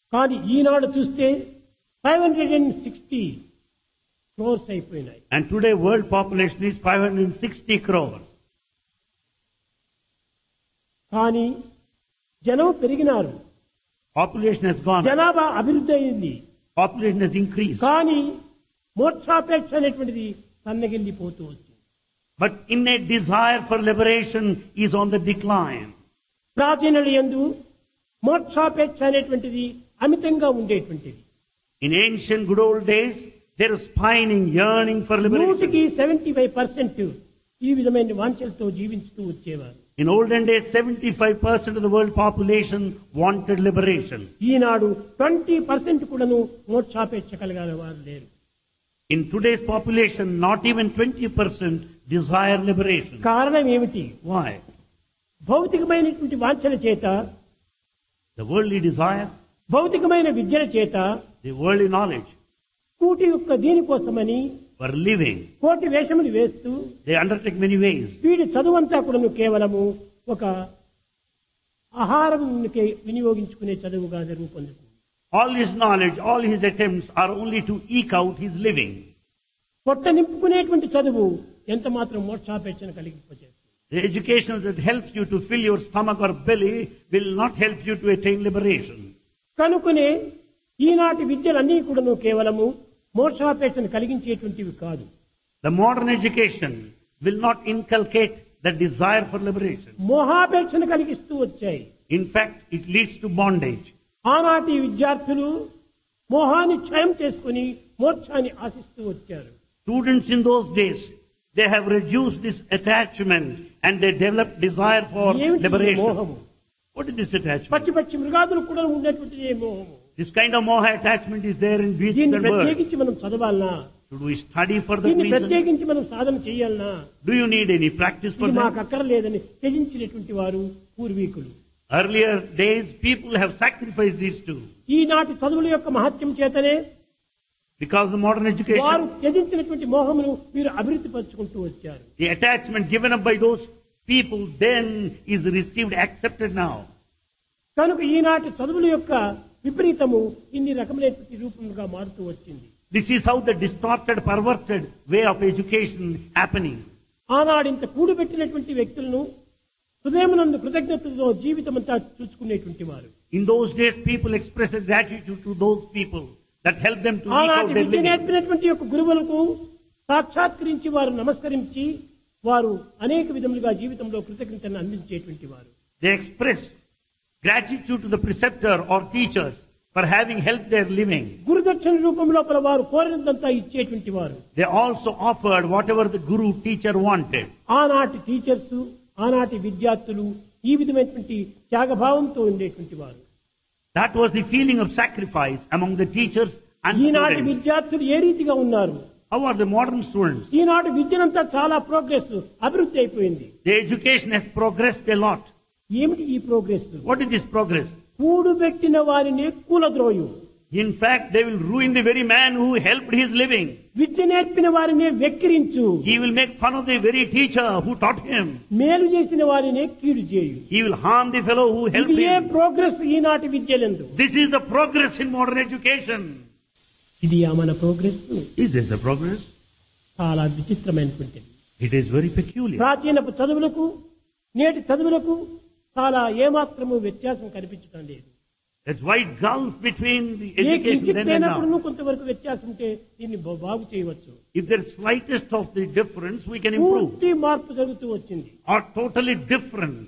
కానీ ఈనాడు చూస్తే 560 crores అయిపోయినాయి. And today world population is 560 crores. కానీ జనం పెరిగినారు, Population has gone up. జనాభా అభివృద్ధి అయింది. Population has increased. కానీ మోక్షాపేక్ష అనేటువంటిది సన్నగిల్లిపోతూ వచ్చింది. But innate desire for liberation is on the decline. ప్రాచీనుల యందు మోక్షాపేక్ష అనేటువంటిది అమితంగా ఉండేటువంటిది. In ancient good old days, there was pining, yearning for liberation. 75% ఈ విధమైన వాంఛలతో జీవించుతూ వచ్చేవారు. In olden days, 75% of the world population wanted liberation. ఈనాడు 20% కూడాను మోక్షాపేక్ష కలిగిన వారు లేరు. In today's population, not even 20% desire liberation. కారణం ఏమిటి? Why? భౌతికమైనటువంటి వాంఛల చేత, The worldly desire, భౌతికమైన విద్యల చేత, the worldly knowledge, కూటి యొక్క దీనికోసమని for living, కోటి వేషములు వేస్తూ they undertake many ways. వీడి చదువంతా కూడాను కేవలము ఒక ఆహారం వినియోగించుకునే చదువుగా రూపొందుతుంది. All his knowledge, all his attempts are only to eke out his living. పొట్ట నింపుకునేటువంటి చదువు ఎంత మాత్రం మోక్షాపేక్షను కలిగిపోచేస్తుంది. The education that helps you to fill your stomach or belly will not help you to attain liberation. కనుకనే ఈనాటి విద్యలన్నీ కూడాను కేవలము మోక్షాపేక్షను కలిగించేటువంటివి కాదు. The modern education will not inculcate the desire for liberation. మోహాపేక్షను కలిగిస్తూ వచ్చాయి. In fact, it leads to bondage. ఆనాటి విద్యార్థులు మోహాన్ని క్షయం చేసుకుని మోక్షాన్ని ఆశిస్తూ వచ్చారు. Students in those days, they have reduced this attachment and they developed desire for ఏమిటి liberation. మోహము? What is this attachment? పచ్చి పచ్చి మృగాదులు కూడా ఉండేటువంటిది ఏ మోహము. This kind of moha attachment is there in beasts దీన్ని and birds. ప్రత్యేకించి మనం చదవాలనా? Should we study for that దీన్ని reason? ప్రత్యేకించి మనం సాధన చేయాలనా? Do you need any practice for ఇది that? మాకు అక్కర్లేదని త్యజించినటువంటి వారు పూర్వీకులు. Earlier days, people have sacrificed these two. ఈనాటి చదువుల యొక్క మహత్యం చేతనే Because the modern వారు education, త్యజించినటువంటి మోహమును మీరు అభివృద్ధి పరుచుకుంటూ వచ్చారు. the attachment given up by those people then is received, accepted now. కనుక ఈనాటి చదువుల యొక్క విపరీతము ఇన్ని రకమైనటువంటి రూపముగా మారుతూ వచ్చింది. This is how the distorted, perverted way of education happening. ఆనాడు ఇంత కూడబెట్టినటువంటి వ్యక్తులను హృదయమునందు కృతజ్ఞతతో జీవితమంతా చూసుకునేటువంటి వారు. In those days, people expressed gratitude to those people that helped them to eke out ఆనాటి their విద్య living. నేర్పినటువంటి యొక్క గురువులకు సాక్షాత్కరించి వారు నమస్కరించి వారు అనేక విధములుగా జీవితంలో కృతజ్ఞతను అందించేటువంటి వారు. They expressed gratitude to the preceptor or teachers for having helped their living. గురుదక్షిణ రూపంలో వారు కోరినంతా ఇచ్చేటువంటి వారు. They also offered whatever the guru teacher wanted. ఆనాటి టీచర్స్, ఆనాటి విద్యార్థులు ఈ విధమైనటువంటి త్యాగభావంతో ఉండేటువంటి వారు. That was the feeling of sacrifice among the teachers and ఈనాటి students. విద్యార్థులు ఏ రీతిగా ఉన్నారు? How are the modern students? ఈనాటి విద్యనంతా చాలా ప్రోగ్రెస్ అభివృద్ధి అయిపోయింది. The education has progressed a lot. ఏమిటి ఈ progress? What is this progress? కూడుబెట్టిన వారిని కూలద్రోయు, In fact, they will ruin the very man who helped his living. విద్య నేర్పిన వారిని వెక్కిరించు, He will make fun of the very teacher who taught him. మేలు చేసిన వారిని కీడు చేయు. He will harm the fellow who helped ఇది ఏ him. Progress ఈనాటి విద్యలందు? This is the progress in modern education. ఇది మన progress Is this the progress? చాలా విచిత్రమైనటువంటిది. It is very peculiar. ప్రాచీనపు చదువులకు నేటి చదువులకు చాలా ఏమాత్రము వ్యత్యాసం కనిపించడం లేదు. There's wide gulf between the A education కించిత్ then and అయినప్పుడు now. కొంతవరకు వ్యత్యాసం ఉంటే దీన్ని బాగు చేయవచ్చు. If there's slightest of the difference, we can improve. పూర్తి మార్పు జరుగుతూ వచ్చింది. Or totally different.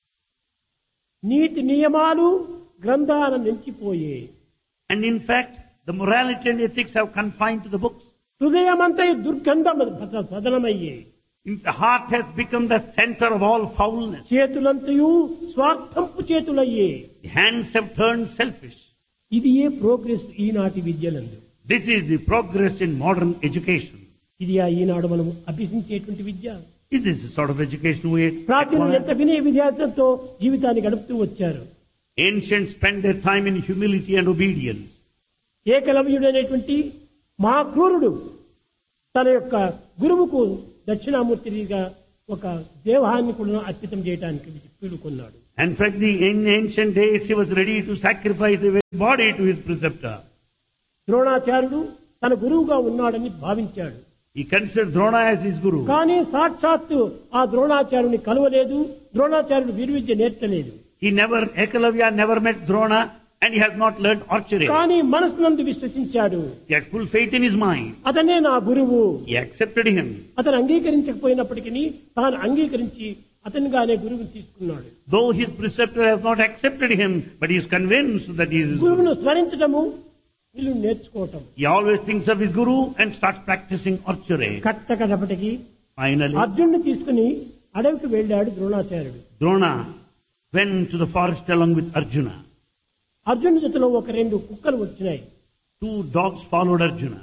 నీతి నియమాలు గ్రంథాలను నిలిచిపోయే, And in fact, the morality and ethics have confined to the books. హృదయమంతా దుర్గంధం సదనమయ్యే, The heart has become the center of all foulness. చేతులంతయు స్వార్థంపు చేతులయ్యే. The hands have turned selfish. ఇది ఏ progress ఈనాటి విద్యలందు? This is the progress in modern education. ఇది ఈనాడు మనం అభ్యసించేటువంటి విద్య. Is this the sort of education we ప్రాచీనులు acquire? ఎంత వినయ విద్యార్థులతో జీవితాన్ని గడుపుతూ వచ్చారు. Ancients spent their time in humility and obedience. ఏకలవ్యుడు అనేటువంటి మహాక్రూరుడు తన యొక్క గురువుకు దక్షిణామూర్తిగా ఒక దేవాన్ని కూడా అర్పితం చేయడానికి పూనుకున్నాడు. In fact, in ancient days, he was ready to sacrifice his body to his preceptor. ద్రోణాచార్యుడు తన గురువుగా ఉన్నాడని భావించాడు. He considered Drona as his guru. కానీ సాక్షాత్తు ఆ ద్రోణాచార్యుని కలవలేదు, ద్రోణాచార్యుడు విలువిద్య నేర్చలేదు. Ekalavya never met Drona and he has not learned archery. కానీ మనసునందు విశ్వసించాడు. He had full faith in his mind. అతనే నా గురువు. He accepted him. అతను అంగీకరించకపోయినప్పటికీ తాను అంగీకరించి అతనిగానే గురువుని తీసుకున్నాడు. Though his preceptor has not accepted him, but he is convinced that he is his గురువును guru. స్మరించడము, వీళ్ళు నేర్చుకోవటం. He always thinks of his guru and starts practicing archery. కట్టకడపటికి Finally, అర్జునుడిని తీసుకుని అడవికి వెళ్ళాడు ద్రోణాచార్యుడు. Drona went to the forest along with Arjuna. అర్జునుడి జతలో ఒక 2 కుక్కలు వచ్చినాయి. 2 dogs followed Arjuna.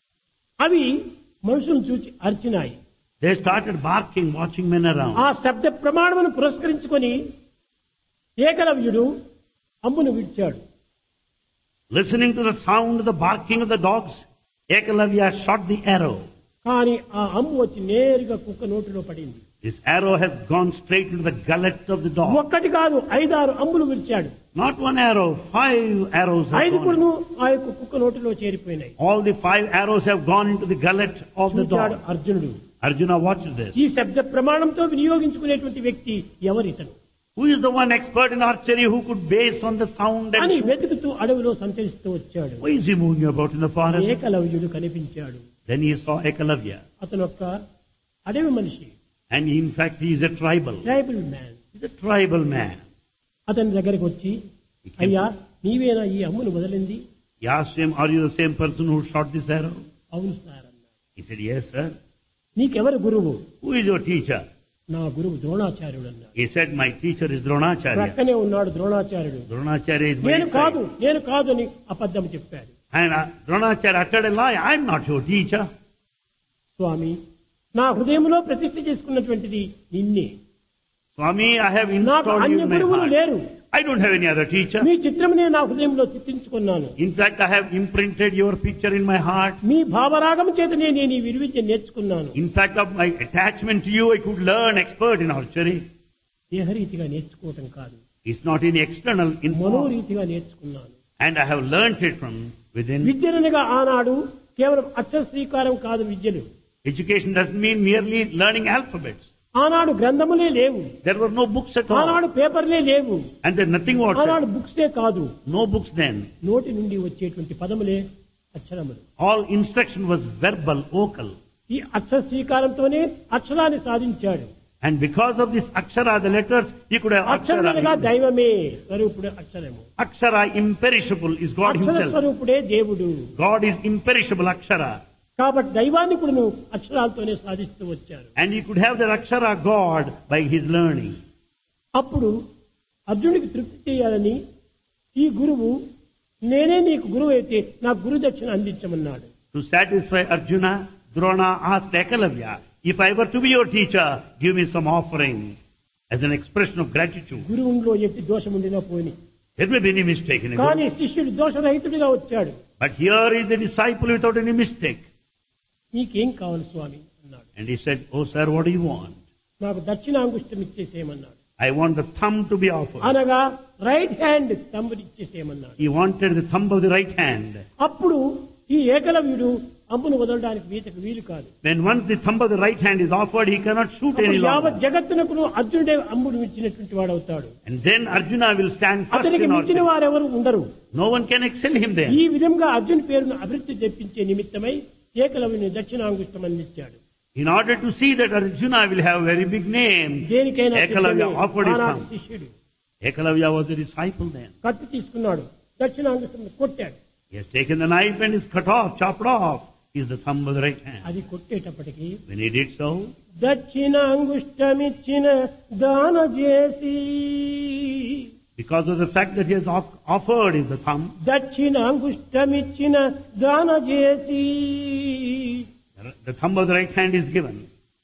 అవి మనుషులను చూచి అరిచినాయి. They started barking, watching men around. ఆ శబ్ద ప్రమాణమును పురస్కరించుకొని ఏకలవ్యుడు అమ్మును విడిచాడు. Listening to the sound of the barking of the dogs, Ekalavya shot the arrow. కానీ ఆ అమ్ము వచ్చి నేరుగా కుక్క నోటిలో పడింది. This arrow has gone straight into the gullet of the dog. ఒక్కటి కాదు 5-6 అమ్ములు విడిచాడు. Not 1 arrow, 5 arrows have 5 gone. కూడా ఆ యొక్క కుక్క నోటిలో చేరిపోయినాయి. All the 5 arrows have gone into the gullet of the చూచాడు dog. అర్జునుడు. Arjuna watched this. ఈ శబ్ద ప్రమాణంతో వినియోగించుకునేటువంటి వ్యక్తి ఎవరితను Who is the one expert in archery who could base on the sound అని and... వెతుకుతూ అడవిలో సంచరిస్తూ వచ్చాడు. Why is he moving about in the forest? ఏకలవ్యుడు కనిపించాడు. Then he saw Ekalavya. అతను ఒక అడవి మనిషి. And in fact he is a tribal. Tribal man. He's a tribal man. అతని దగ్గరికి వచ్చి, అయ్యా నీవేనా ఈ అమ్మును వదిలింది? He asked him, are you the same person who shot this arrow? అవును సార్ అన్నాడు. He said, yes sir. నీకెవరు గురువు? Who is your teacher? నా గురువు ద్రోణాచార్యుడు అన్నాడు. He said, my teacher is Dronacharya. ప్రక్కనే ఉన్నాడు ద్రోణాచార్యుడు. Dronacharya is my నేను teacher. కాదు అని అబద్ధం చెప్పాడు. And Dronacharya uttered a lie. I am not your teacher. స్వామి, నా హృదయంలో ప్రతిష్ఠ చేసుకున్నటువంటిది నిన్నే. Swami, I have నాకు installed you అన్య in my గురువులు heart. లేరు. I don't have any other teacher. మీ చిత్రమునే నా హృదయంలో చిత్రించుకున్నాను. In fact, I have imprinted your picture in my heart. మీ భావరాగం చేతనే నేను ఈ విలువిద్య నేర్చుకున్నాను. In fact, of my attachment to you, I could learn expert in archery. దేహరీతిగా నేర్చుకోవటం కాదు, It's not in external, in form. మనోరీతిగా నేర్చుకున్నాను. And I have learnt it from within. విద్యనగా ఆనాడు కేవలం అక్షర శ్రీకారం కాదు విద్యలు. Education doesn't mean merely learning alphabets. ఆనాడు గ్రంథములే లేవు. There were no books at all. ఆనాడు పేపర్లే లేవు. And there's nothing ఆనాడు whatever. బుక్సే కాదు, No books then. నోటి నుండి వచ్చేటువంటి పదములే అక్షరములు. All instruction was verbal, vocal. ఈ అక్షర శ్రీకారంతోనే అక్షరాన్ని సాధించాడు. And because of this akshara, the letters, he could have అక్షరములుగా akshara. దైవమే, స్వరూపుడే అక్షరము. Akshara, imperishable, is God Akshara himself. స్వరూపుడే దేవుడు. God is imperishable akshara. కాబట్టి దైవాన్ని కూడా నువ్వు అక్షరాలతోనే సాధిస్తూ వచ్చారు. And he could have that akshara God by his learning. అప్పుడు అర్జునుడికి తృప్తి చేయాలని ఈ గురువు, నేనే నీకు గురువు అయితే నాకు గురు దక్షిణ అందించమన్నాడు. To satisfy Arjuna, Drona asked Ekalavya, if I were to be your teacher, give me some offering as an expression of gratitude. గురువులో ఎట్టి దోషం ఉండినా పోని, There may be any mistake in it. కానీ శిష్యుడు దోషరహితుడిగా వచ్చాడు. But here is the disciple without any mistake. నీకేం కావాలి స్వామి అన్నాడు. And he said, oh sir, what do you want? నాకు దక్షిణాంగుష్టం ఇచ్చేసేయమన్నాడు. I want the thumb to be offered. అనగా right hand తంబుని ఇచ్చేసేయమన్నాడు. He wanted the thumb of the right hand. అప్పుడు ఈ ఏకలవ్యుడు అమ్మును వదలడానికి వీలు కాదు. When once the thumb of the right hand is offered, he cannot shoot any అప్పుడు యావత్ longer. జగత్తునకు అర్జునుడే అమ్ముడు ఇచ్చినటువంటి వాడు అవుతాడు. And then Arjuna will stand first అతనికి in మించిన archery. వారెవరు ఉండరు. No one can excel him there. ఈ విధంగా అర్జున్ పేరును అభివృద్ధి తెప్పించే నిమిత్తమై ఏకలవ్యుని దక్షిణాంగుష్టం అందించాడు. In order to see that Arjuna will have a very big name, దేనికైనా Ekalavya సిద్ధమే. offered his ఆనాటి thumb. శిష్యుడు Ekalavya was a disciple then. కత్తి తీసుకున్నాడు, దక్షిణాంగుష్టం కొట్టాడు. He has taken the knife and is cut off, chopped off. Is the thumb of the right hand. అది కొట్టేటప్పటికి When he did so, దక్షిణాంగుష్టమిచ్చిన దాన చేసి, because of the fact that he has offered is the thumb, దక్షిణాంగుష్టమిచ్చిన దాన చేసి the thumb of the right hand is given.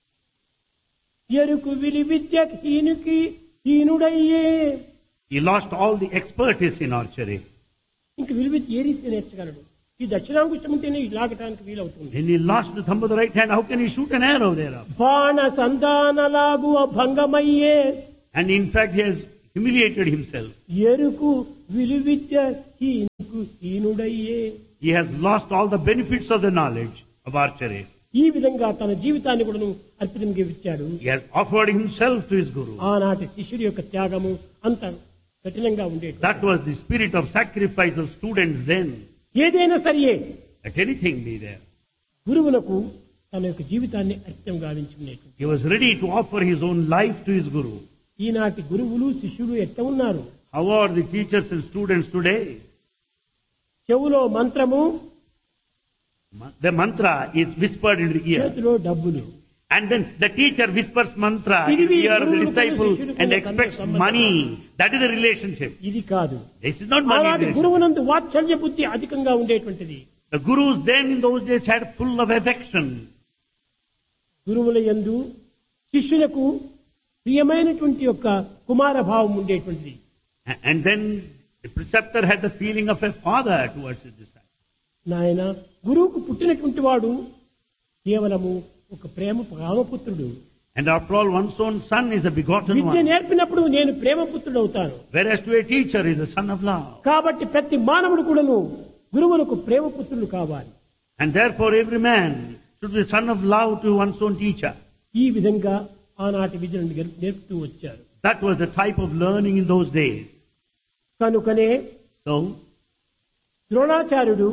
ఎరుకు విలి Vidya హీనుడయ్యే. He lost all the expertise in archery. ఇంక విలు విద్య ఏ రీతి నేర్చగలడు? ఈ దక్షిణాంగుష్టం ఉంటేనే లాగటానికి వీలవుతుంది. When he lost the thumb of the right hand, how can he shoot an arrow thereof? బాణ సంధానలాగు భంగమయ్యే. And in fact, he humiliated himself. ఎరుకు విలువిద్య హీనుకు హీనుడయ్యే. He has lost all the benefits of the knowledge of archery. ఈ విధంగా తన జీవితాన్ని కూడా అర్పితంగా ఇచ్చాడు. He has offered himself to his Guru. ఆనాటి శిష్యుడి యొక్క త్యాగము అంత కఠినంగా ఉండేది. That was the spirit of sacrifice of students then. ఏదైనా సరియే, Let anything be there. గురువులకు తన యొక్క జీవితాన్ని అర్పితం గావించుకునేది. He was ready to offer his own life to his Guru. ఈనాటి గురువులు శిష్యులు ఎట్లా ఉన్నారు? How are the teachers and students today? చెవులో మంత్రము, The mantra is whispered in the ear. చేతిలో డబ్బులు. And then the teacher whispers mantra in the ear of the disciple and expects money. That is the relationship. ఇది కాదు. This is not money అలాంటి relationship. గురువునందు వాత్సల్య బుద్ధి అధికంగా ఉండేటువంటిది. The gurus then in those days had full of affection. గురువుల యందు శిష్యులకు ప్రియమైనటువంటి యొక్క కుమార భావం ఉండేటువంటిది. And then the preceptor had the feeling of a father towards his disciple. నాయన, గురువుకు పుట్టినటువంటి వాడు కేవలము ఒక ప్రేమ రామపుత్రుడు. And after all, one's own son is a begotten Vidya one. నేర్పినప్పుడు నేను ప్రేమపుత్రుడు అవుతాను. Whereas to a teacher is a son of love. కాబట్టి ప్రతి మానవుడు కూడాను గురువులకు ప్రేమపుత్రుడు కావాలి. And therefore every man should be a son of love to one's own teacher. ఈ విధంగా ఆనాటి విద్యను నేర్పుతూ వచ్చారు. That was the type of learning in those days. కనుకనే So, ద్రోణాచార్యుడు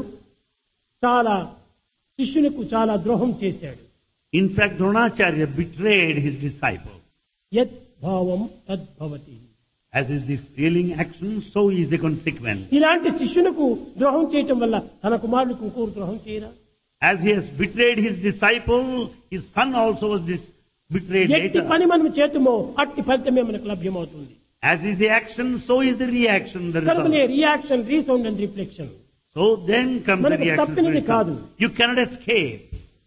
శిష్యులకు చాలా ద్రోహం చేశాడు. in fact, Dronacharya betrayed his disciple. యత్ భావం తద్భవతి. As is the feeling action, so is the consequence. ఇలాంటి శిష్యులకు ద్రోహం చేయటం వల్ల తన కుమారుడికి ఇంకొక ద్రోహం చేయరా? As he has betrayed his disciple, his son also was betrayed ఎట్టి later. పని మనం చేతుమో అట్టి ఫలితమే మనకు లభ్యమవుతుంది. As is the action, so is the reaction. The కనుకనే result. Reaction, resound and reflection. So then comes the మనకు reaction. తప్పినది result. కాదు. You cannot escape.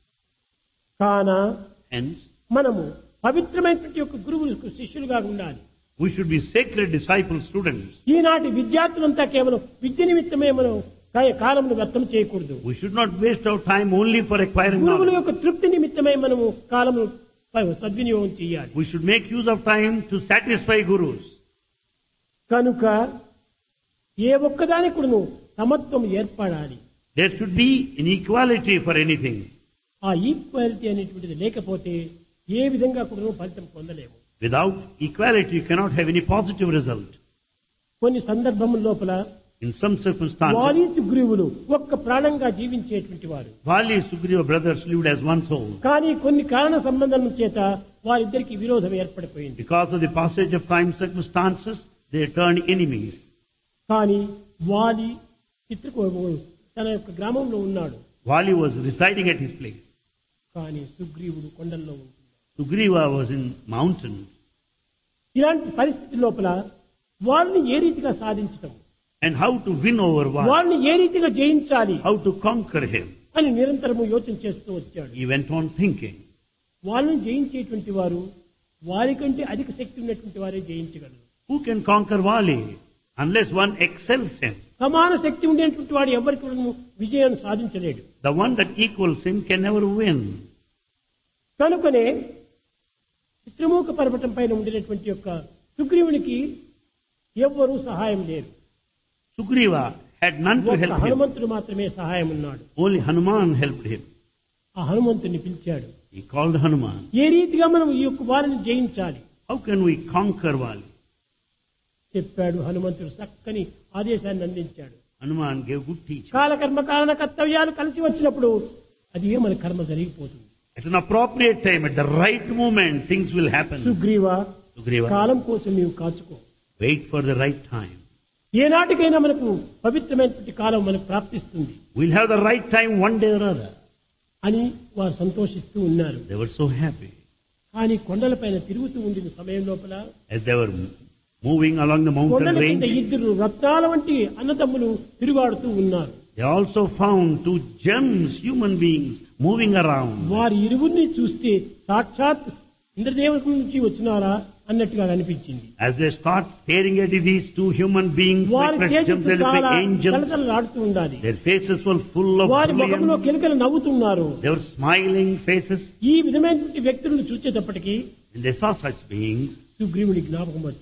కాన Hence, మనము పవిత్రమైనటువంటి యొక్క గురువులకు శిష్యులుగా ఉండాలి. we should be sacred disciple students. ఈనాటి విద్యార్థులంతా కేవలం విద్య నిమిత్తమే మనం కాలమును వ్యర్థం చేయకూడదు. We should not waste our time only for acquiring గురువుల knowledge. యొక్క తృప్తి నిమిత్తమే మనము కాలము సద్వినియోగం చేయాలి. We should make use of time to satisfy gurus. కనుక ఏ ఒక్కదానికి కూడాను సమత్వం ఏర్పడాలి. There should be an equality for anything. ఆ ఈక్వాలిటీ అనేటువంటిది లేకపోతే ఏ విధంగా కూడా ఫలితం పొందలేము. Without equality, you cannot have any positive result. కొన్ని సందర్భముల లోపల In some circumstances, వాలి సుగ్రీవులు ఒక్క ప్రాణంగా జీవించేటువంటి వారు. Vali Sugriva brothers lived as one soul. కానీ కొన్ని కారణ సంబంధం చేత వారిద్దరికి విరోధం ఏర్పడిపోయింది. Because of the passage of time circumstances, they turned enemies. కానీ వాలి తన యొక్క గ్రామంలో ఉన్నాడు. Vali was residing at his place. కానీ సుగ్రీవుడు కొండల్లో ఉంటున్నాడు. Sugriva was in mountains. ఇలాంటి పరిస్థితి లోపల వాళ్ళని ఏ రీతిగా సాధించటం, And how to win over Vali, వాళ్ళని ఏ రీతిగా జయించాలి how to conquer him. అని నిరంతరము యోచన చేస్తూ వచ్చాడు. He went on thinking. వాళ్ళని జయించేటువంటి వారు వారికంటే అధిక శక్తి ఉన్నటువంటి వారే జయించగలరు. Who can conquer Vali unless one excels him? సమాన శక్తి ఉండేటువంటి వాడు ఎవరికి విజయాన్ని సాధించలేడు. The one that equals him can never win. కనుకనే చిత్రమూక పర్వతం పైన ఉండేటువంటి యొక్క సుగ్రీవునికి ఎవ్వరూ సహాయం లేరు. Sugriva had none to ఒక్క help him. హనుమంతుడు మాత్రమే సహాయం ఉన్నాడు. Only Hanuman helped him. ఆ హనుమంతుడిని పిలిచాడు. He called Hanuman. ఏ రీతిగా మనం ఈ యొక్క వారిని జయించాలి How can we conquer Vali? చెప్పాడు. హనుమంతుడు చక్కని ఆదేశాన్ని అందించాడు. Hanuman gave good teaching. కాలకర్మ కారణ కర్తవ్యాలు కలిసి వచ్చినప్పుడు అది మన కర్మ జరిగిపోతుంది. At an appropriate time, at the right moment, things will happen. Sugriva, Sugriva, కాలం కోసం నీవు కాచుకో. wait for the right time. ఏనాటికైనా మనకు పవిత్రమైనటువంటి కాలం మనకు ప్రాప్తిస్తుంది We'll have the right time one day or other. అని వారు సంతోషిస్తూ ఉన్నారు. They were so happy. కానీ కొండలపైన తిరుగుతూ ఉండిన సమయం లోపల As they were moving along the mountain కొండల కింద range, ఇద్దరు రత్నాల వంటి అన్నదమ్ములు తిరుగాడుతూ ఉన్నారు. they also found two gems, human beings, moving around. వారి ఇరువురిని చూస్తే సాక్షాత్ ఇంద్రదేవత నుంచి వచ్చినారా అన్నట్టుగా అనిపించింది. As they start staring at these two human beings, వారి like gems, they look like angels. కలకలలాడుతూ ఉండాలి. Their faces were full of వారి ముఖంలో brilliance. కిలకలు నవ్వుతున్నారు. They were smiling faces. ఈ విధమైనటువంటి వ్యక్తులను చూసేటప్పటికీ When they saw such beings, సుగ్రీవుడి జ్ఞాపకం వచ్చింది.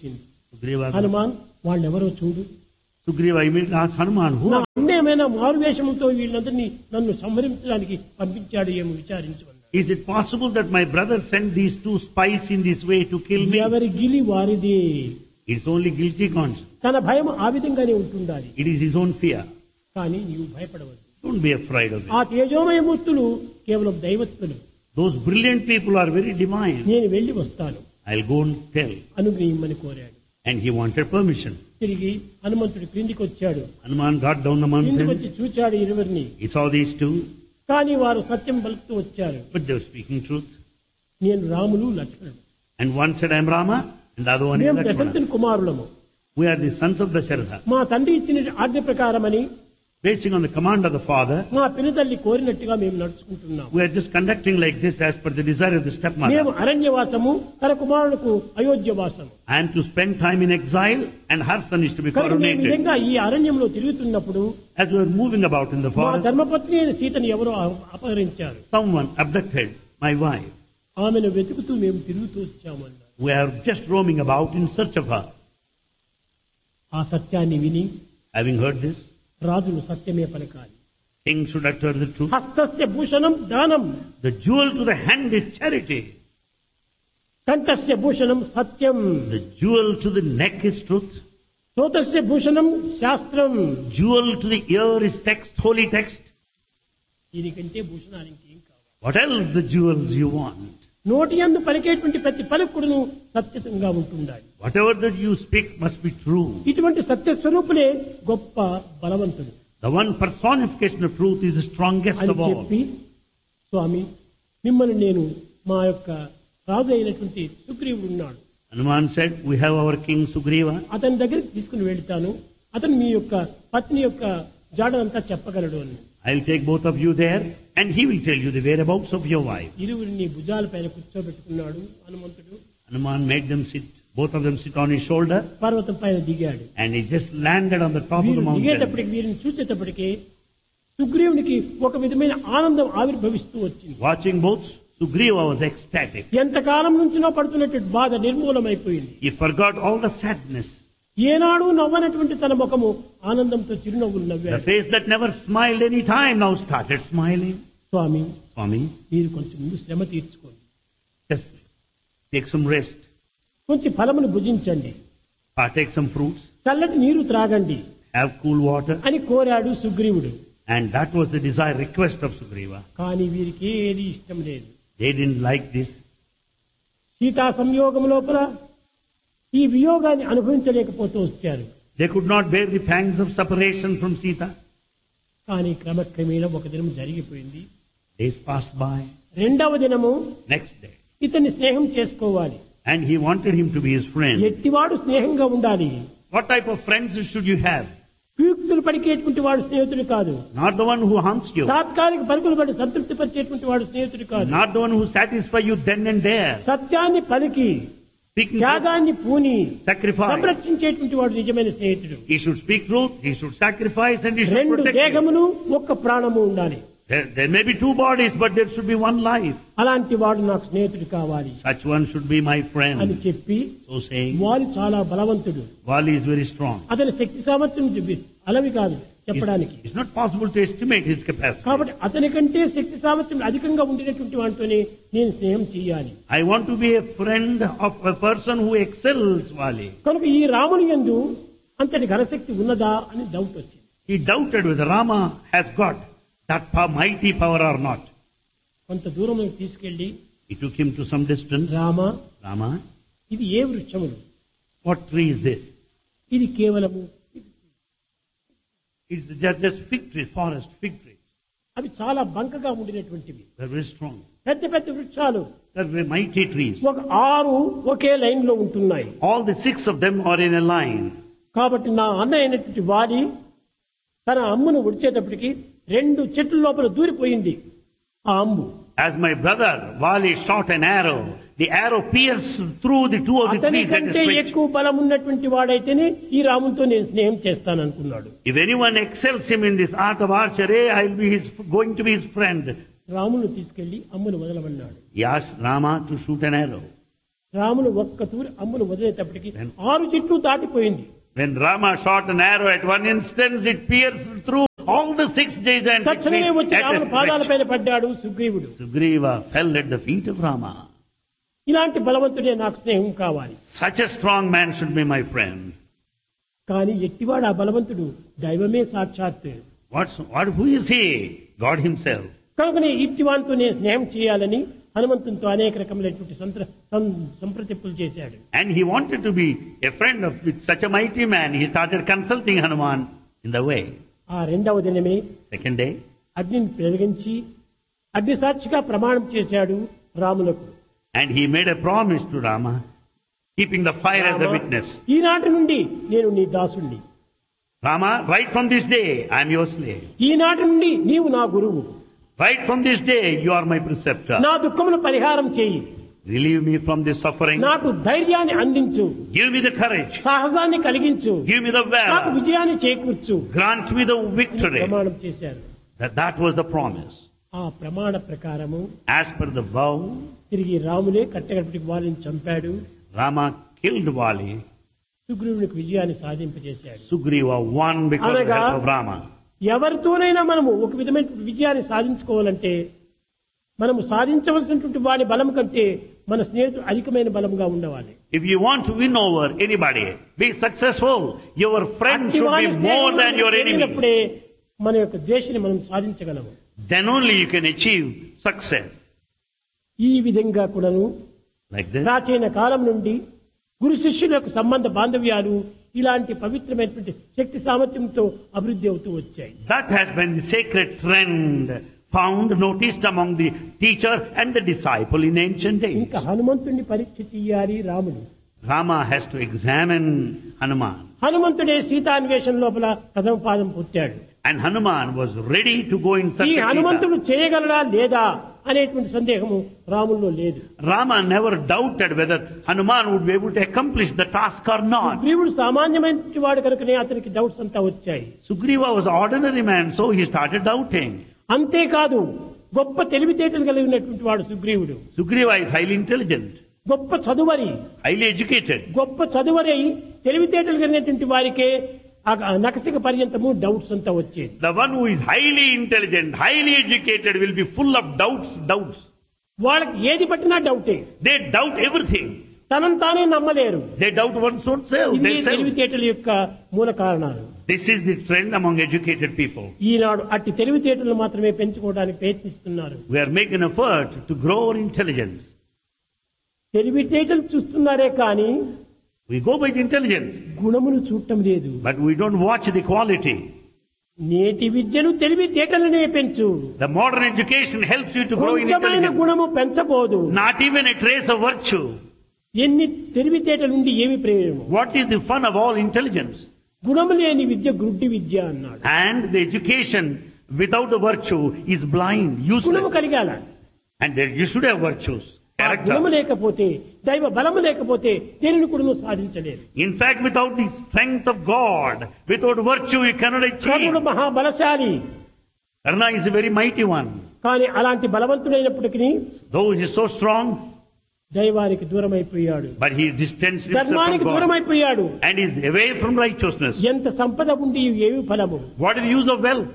Sugriva, హనుమాన్ వాళ్ళెవరో చూడు, Sugriva immediately asked Hanuman, who నా are అన్న ఏమైనా మారువేషంతో వీళ్ళందరినీ నన్ను సంహరించడానికి పంపించాడు ఏమో విచారించమన్నాడు. Is it possible that my brother sent these two spies in this way to kill me? ఎవరి గిలి వారిదే, It's only guilty conscience. తన భయం ఆ విధంగానే ఉంటుండాలి. It is his own fear. కానీ నీవు భయపడవద్దు. Don't be afraid of ఆ it. తేజోమయ మూర్తులు కేవలం దైవత్తులు. Those brilliant people are very divine. నేను వెళ్లి వస్తాను I'll go and tell. అనుగ్రహించమని కోరాడు. And he wanted permission. తిరిగి హనుమంతుడు క్రిందికి వచ్చాడు. Hanuman got down the క్రిందికి mountain. వచ్చి చూచాడు ఇరువురిని. He saw these two, కానీ వారు సత్యం పలుకుతూ వచ్చారు. but they were speaking truth. నేను రాములు లక్ష్మణుడు, And one said, I am Rama, and the other one is మేము Lakshmana. దశరథుని కుమారులము. We are the sons of Dasharatha. మా తండ్రి ఇచ్చిన ఆజ్ఞ ప్రకారమని Basing on the command of the father, మా పినతల్లి కోరినట్టుగా మేము నడుచుకుంటున్నాం. we are just conducting like this as per the desire of the మేము stepmother. అరణ్యవాసము, తన కుమారులకు అయోధ్యవాసము. I am to spend time in exile, and her son is to be కనుక మేము coronated. విధంగా ఈ అరణ్యంలో తిరుగుతున్నప్పుడు As we were moving about in the మా forest, ధర్మపత్ని అయిన సీతని ఎవరో అపహరించారు. someone abducted my wife. ఆమెను వెతుకుతూ మేము తిరుగుతూ వచ్చామన్నారు. We are just roaming about in search of her. ఆ సత్యాన్ని విని Having heard this, రాజులు సత్యమే పలకాలి. king should utter the truth. హస్తస్య Bhushanam దానం, The jewel to the hand is charity. కంఠస్య Bhushanam Satyam, The jewel to the neck is truth. శ్రోతస్య Bhushanam శాస్త్రం. Jewel to the ear is text, holy text. దీనికంటే భూషణాలు ఇంకేం కావాలి? What else the jewels you want? నోటి యందు పలికేటువంటి ప్రతి పలుకుడును సత్యంగా ఉంటుండాలి. Whatever that you speak must be true. ఇటువంటి సత్య స్వరూపులే గొప్ప బలవంతుడు The one personification of truth is the strongest అని of all. చెప్పి, స్వామి మిమ్మల్ని నేను మా యొక్క రాజు అయినటువంటి సుగ్రీవుడు ఉన్నాడు, Hanuman said, we have our king Sugriva. అతని దగ్గరికి తీసుకుని వెళ్తాను, అతను మీ యొక్క పత్ని యొక్క జాడనంతా చెప్పగలడు అని. I'll take both of you there, and he will tell you the whereabouts of your wife. ఇరువురిని భుజాల పైన కూర్చోబెట్టుకున్నాడు హనుమంతుడు. Hanuman made them sit, both of them sit on his shoulder, పర్వతం పైన దిగాడు. and he just landed on the top of వీరు the mountain. దిగేటప్పటికి, వీరిని చూసేటప్పటికి సుగ్రీవునికి ఒక విధమైన ఆనందం ఆవిర్భవిస్తూ వచ్చింది. Watching both, Sugriva was ecstatic. ఎంతకాలం నుంచినో పడుతున్నటువంటి బాధ నిర్మూలమైపోయింది. He forgot all the sadness. ఏనాడు నవ్వనటువంటి తన ముఖము ఆనందంతో చిరునవ్వులు The నవ్వాడు. face that never smiled any time now started smiling. Swamy Swami, మీరు కొంచెం ముందు శ్రమ తీర్చుకోండి, just take some rest, కొంచెం ఫలమును భుజించండి, partake some fruits, చల్లటి నీరు త్రాగండి have cool water. అని కోరాడు సుగ్రీవుడు. And that was the desire, request of Sugriva. కానీ వీరికి ఏది ఇష్టం లేదు. They didn't like this. Sita సంయోగం లోపల ఈ వియోగాన్ని అనుభవించలేకపోతూ వచ్చారు. They could not bear the pangs of separation from Sita. కానీ క్రమక్రమేణా ఒక దినం జరిగిపోయింది. Days passed by. రెండవ దినము Next day. ఇతన్ని స్నేహం చేసుకోవాలి. And he wanted him to be his friend. ఎట్టివాడు స్నేహంగా ఉండాలి. What type of friends should you have? కుయుక్తులు పలికేటువంటి వాడు స్నేహితుడు కాదు. Not the one who harms you. తాత్కాలిక పలుకులు పడి సంతృప్తి పరిచేటువంటి వాడు స్నేహితుడు కాదు. Not the one who satisfies you then and there. సత్యాన్ని పలికి Speaking truth, త్యాగాన్ని పూని sacrifice. సంరక్షించేటువంటి వాడు నిజమైన స్నేహితుడు. He should speak truth, he should sacrifice, and he should రెండు protect you. దేహములు ఒక్క ప్రాణము ఉండాలి. There may be two bodies, but there should be one life. అలాంటి వాడు నాకు స్నేహితుడు కావాలి Such one should be my అని friend. చెప్పి, So saying, వారు చాలా బలవంతుడు, Vali is very strong. అతని శక్తి సామర్థ్యం అలవి కాదు చెప్పడానికి. It's not possible to estimate his capacity. కాబట్టి అతని కంటే శక్తి సామర్థ్యం అధికంగా ఉండేటువంటి వాటితోనే నేను స్నేహం చేయాలి. I want to be a friend of a person who excels Vali. కనుక ఈ రాముని యందు అంతటి ఘనశక్తి ఉన్నదా అని డౌట్ వచ్చింది. He doubted whether Rama has got that mighty power or not. కొంత దూరం తీసుకెళ్లి, He took him to some distance. Rama, Rama, ఇది ఏ వృక్షములు? what tree is this? ఇది కేవలము It's just fig tree, forest fig tree. అవి చాలా బంకగా ఉండినటువంటివి, They're very strong. పెద్ద పెద్ద వృక్షాలు. They're very mighty trees. ఒక 6 ఒకే లైన్ లో ఉంటున్నాయి. All the 6 of them are in a line. కాబట్టి నా అన్న అయినటువంటి వాలి తన అమ్మును ఉడిచేటప్పటికి 2 చెట్ల లోపల దూరిపోయింది ఆ అమ్ము. As my brother Vali shot an arrow, the arrow pierced through the 2 of the అతని trees that కంటే is fixed. ఎక్కువ బలం ఉన్నటువంటి వాడైతేనే ఈ రాముతో నేను స్నేహం చేస్తాను అనుకున్నాడు. If anyone excels him in this art of archery, I'll be going to be his friend. రామును తీసుకెళ్లి అమ్మును వదలమన్నాడు. He asked Rama to shoot an arrow. రాముడు ఒక్క తూరి అమ్మును వదిలేటప్పటికి 6 చెట్లు దాటిపోయింది. When Rama shot an arrow at one instance, it pierced through all the 6 giants. తక్షణమే వచ్చి రాముని పాదాలపైన పడ్డాడు సుగ్రీవుడు. Sugriva fell at the feet of Rama. ఇలాంటి బలవంతుడే నాకు స్నేహం కావాలి. Such a strong man should be my friend. కానీ ఎట్టివాడు ఆ బలవంతుడు? దైవమే సాక్షాత్. Who is he? God himself. కనుకనే ఇట్టివానితో నేను స్నేహం చేయాలని హనుమంతునితో అనేక రకములైనటువంటి సంప్రదింపులు చేశాడు. And he wanted to be a friend of with such a mighty man. He started consulting Hanuman in the way. ఆ రెండవ దినమే Second day, అగ్నిని పెరిగించి అగ్ని సాక్షిగా ప్రమాణం చేశాడు రాములకు. and he made a promise to Rama, keeping the fire as a witness. ఈనాటి నుండి నేను నీ దాసుడిని. Rama, right from this day, I am your slave. ఈనాటి నుండి నీవు నా గురువు. Right from this day, you are my preceptor. నా దుఃఖమును పరిహారం చేయి. Relieve me from this suffering. నాకు ధైర్యాన్ని అందించు. Give me the courage. సాహసాన్ని కలిగించు. Give me the నాకు valor. విజయాన్ని చేకూర్చు. Grant me the victory. ప్రమాణం చేశారు. That was the promise. ఆ ప్రమాణ ప్రకారము As per the vow, తిరిగి రాములే కట్టగట్టుకు వాళ్ళని చంపాడు. Rama killed Vali. సుగ్రీవునికి విజయాన్ని సాధింపజేశాడు. Sugriva won because of the help of Rama. ఎవరితోనైనా మనము ఒక విధమైన విజయాన్ని సాధించుకోవాలంటే మనము సాధించవలసినటువంటి వారి బలం కంటే మన స్నేహితుడు అధికమైన బలంగా ఉండవాలి. If you want to win over anybody, be successful, your friend should be more than your enemy. అప్పుడే మన యొక్క దేశాన్ని మనం సాధించగలము. Then only you can achieve success. ఈ విధంగా కూడాను Like this. ప్రాచీన కాలం నుండి గురు శిష్యుల యొక్క సంబంధ బాంధవ్యాలు ఇలాంటి పవిత్రమైనటువంటి శక్తి సామర్థ్యంతో అభివృద్ధి అవుతూ వచ్చాయి. That has been the sacred trend found, noticed among the teacher and the disciple in ancient days. ఇంకా హనుమంతుడిని పరీక్ష చేయాలి రాముడు. Rama has to examine Hanuman. హనుమంతుడే సీతాన్వేషణ లోపల ప్రథమ పాదం పుట్టాడు. And Hanuman was ready to go in search ఈ of Sita. హనుమంతుడు చేయగలడా లేదా అనేటువంటి సందేహము రాముల్లో లేదు. Rama never doubted whether Hanuman would be able to accomplish the task or not. సుగ్రీవుడు సామాన్యమైన వాడు కనుకనే అతనికి డౌట్స్ అంతా వచ్చాయి. Sugriva was an ordinary man, so he started doubting. అంతేకాదు గొప్ప తెలివితేటలు కలిగినటువంటి వాడు సుగ్రీవుడు. Sugriva is highly intelligent, గొప్ప చదువరి, highly educated. గొప్ప చదువరై తెలివితేటలు కలిగినటువంటి వారికే నకసిక పర్యంతము డౌట్స్ అంతా వచ్చేది. The one who is highly intelligent, highly educated will be full of doubts. వాళ్ళకి ఏది పట్టినా డౌటే. They doubt everything. తనను తానే నమ్మలేరు. They doubt one's own self. ఇవి తెలివితేటల యొక్క మూల కారణాలు. This is the trend among educated people. ఈనాడు అట్టి తెలివితేటలు మాత్రమే పెంచుకోవడానికి ప్రయత్నిస్తున్నారు. We are making an effort to grow our intelligence. తెలివితేటలు చూస్తున్నారే కానీ We go by the intelligence, గుణమును చూడటం లేదు. but we don't watch the quality. నేటి విద్యను తెలివితేటలనే పెంచు. The modern education helps you to grow in కొంచెమైన intelligence. గుణము పెంచబోదు. Not even a trace of virtue. ఎన్ని తెలివితేటలు ఉండి ఏమి ప్రయోజనం? What is the fun of all intelligence? గుణము లేని విద్య గుడ్డి విద్య అన్నాడు. And the education without the virtue is blind, గుణము useless. కలిగాల. And there you should have virtues, గుణము character. లేకపోతే దైవ బలము లేకపోతే దేనిని కూడా నువ్వు సాధించలేరు. In fact, without the strength of God, without virtue, you cannot achieve. కర్ణుడు మహాబలశాలి. Karna is a very mighty one. కానీ అలాంటి బలవంతుడైనప్పటికీ Though he is so strong, దైవానికి దూరం అయిపోయాడు. but he distanced himself ధర్మానికి from దూరం God. అయిపోయాడు. And is away from righteousness. ఎంత సంపద ఉండి ఏమి ఫలము? What is the use of wealth?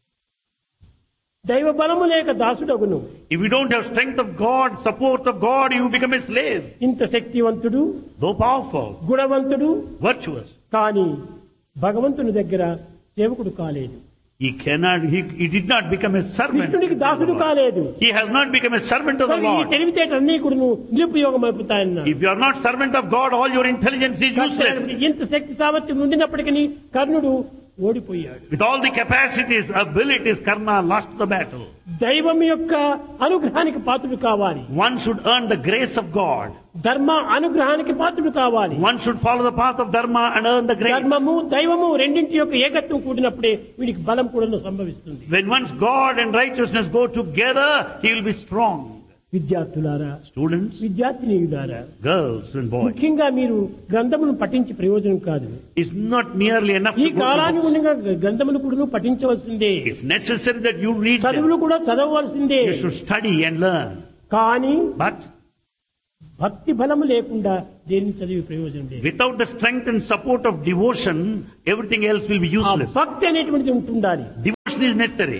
దైవ బలము లేక దాసుడగును. If you don't have strength of God, support of God, you become a slave. ఇంత శక్తివంతుడు, Though powerful, గుణవంతుడు, virtuous, కానీ భగవంతుని దగ్గర సేవకుడు కాలేదు. he did not become a servant. కృష్ణుడికి దాసుడు కాలేదు. He has not become a servant of the ఈ Lord. తెలివితేటలన్నీ కూడా నిరుపయోగం అయిపోతాయన్నాడు. If you are not servant of God, all your intelligence is useless. ఇంత శక్తి సామర్థ్యం ఉండినప్పటికీ కర్ణుడు ఓడిపోయాడు. With all the capacities, abilities, Karna lost the battle. దైవం యొక్క అనుగ్రహానికి పాత్రుడు కావాలి. One should earn the grace of God. ధర్మ అనుగ్రహానికి పాత్రుడు కావాలి. One should follow the path of Dharma and earn the grace. ధర్మము దైవము రెండింటి యొక్క ఏకత్వం కూడినప్పుడే వీడికి బలం కూడా సంభవిస్తుంది. When once God and righteousness go together, he will be strong. విద్యార్థులారా, Students, విద్యార్థినియులారా, girls and boys, ముఖ్యంగా మీరు గ్రంథమును పఠించి ప్రయోజనం కాదు. it's not merely enough ఈ to go to కాలానికి books. ఉండగా గ్రంథములు కూడా పఠించవలసిందే. It's necessary that you read them. చదువులు కూడా చదవవలసిందే. You should study and learn. కానీ But భక్తి బలము లేకుండా దేన్ని చదివి ప్రయోజనం లేదు. Without the strength and support of devotion, everything else will be ఆ useless. భక్తి అనేటువంటిది ఉంటుండాలి. Devotion is necessary.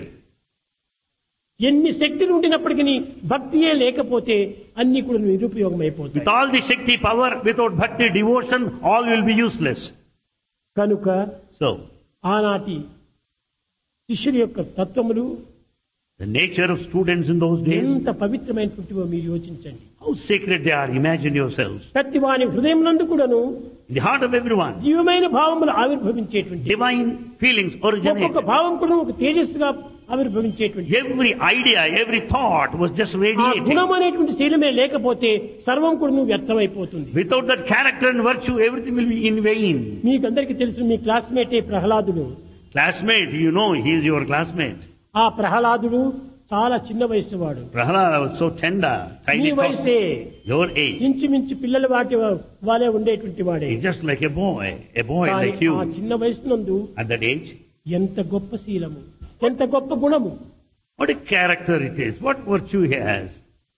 ఎన్ని శక్తులు ఉండినప్పటికీ భక్తియే లేకపోతే అన్ని కూడా నిరుపయోగం With అయిపోతాయి. all the Shakti power, without bhakti devotion, all will be useless. కనుక So, ఆనాటి శిష్యుల యొక్క తత్వములు the nature of students in those days, ఎంత పవిత్రమైనటువంటివో మీరు యోచించండి. how sacred they are, imagine yourselves. ప్రతి వాని హృదయం నందు కూడాను In the heart of everyone, దివ్యమైన భావములు ఆవిర్భవించేటువంటి divine feelings originate. ఒక్కొక్క భావం కూడా ఒక తేజస్సుగా ఆవిర్భవించేటువంటి Every idea, every thought was just ఆ radiating. గుణం అనేటువంటి శీలమే లేకపోతే సర్వం కూడా నువ్వు వ్యర్థమైపోతుంది. Without that character and virtue, everything will be in vain. మీకందరికీ తెలుసు మీ క్లాస్మేటే ప్రహ్లాదుడు. Classmate, you know, he is your classmate. ఆ ప్రహ్లాదుడు చాలా చిన్న వయసు వాడు. Prahlada was so tender, me tiny, వయసే your age. ఇంచుమించు పిల్లల వాటి వాళ్ళే ఉండేటువంటి వాడే. He's just like a boy కానీ like you. ఆ చిన్న వయసు నందు At that age, ఎంత గొప్ప శీలము, ఎంత గొప్ప గుణము. what a character it is, what virtue he has.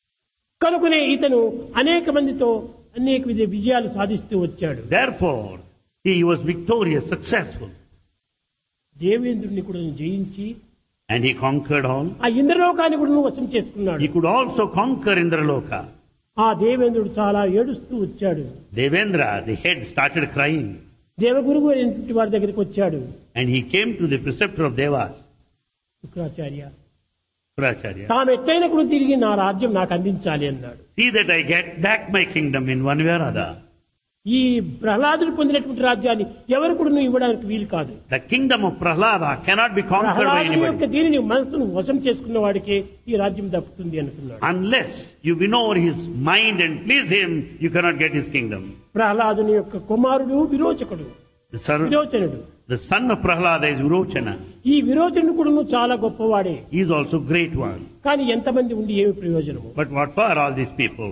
కనుకనే ఇతను అనేక మందితో అనేక విజయాలు సాధిస్తూ వచ్చాడు. Therefore, he was victorious, successful. దేవేంద్రుడిని కూడా జయించి And he conquered all. ఆ ఇంద్రలోకాన్ని కూడా వశం చేసుకున్నాడు. He could also conquer Indraloka. ఆ దేవేంద్రుడు చాలా ఏడుస్తూ వచ్చాడు. Devendra, the head, started crying. దేవగురువు అయినటువంటి వారి దగ్గరికి వచ్చాడు. And he came to the preceptor of Devas, Shukracharya, Shukracharya. తాము ఎట్లయినా కూడా తిరిగి నా రాజ్యం నాకు అందించాలి అన్నాడు. See that I get back my kingdom in one way or other. ఈ ప్రహ్లాదుడు పొందినటువంటి రాజ్యాన్ని ఎవరు కూడా నువ్వు ఇవ్వడానికి వీలు కాదు. The kingdom of Prahlada cannot be conquered by ప్రహ్లాదుని యొక్క anybody. దీనిని మనసును వశం చేసుకున్న వాడికి ఈ రాజ్యం దక్కుతుంది అనుకున్నాడు. Unless you win over his mind and please him, you cannot get his kingdom. ప్రహ్లాదుని యొక్క కుమారుడు విరోచకుడు, విరోచనుడు. The son of Prahlada is Virochana. ఈ విరోచనుడు కూడా చాలా గొప్పవాడే. He is also great one. కానీ ఎంతమంది ఉండి ఏమి ప్రయోజనము? But what for all these people?